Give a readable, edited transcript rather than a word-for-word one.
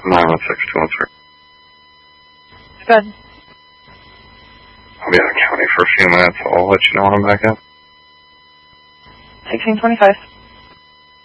916-213. Good. I'll be out of county for a few minutes. I'll let you know when I'm back in. 1625.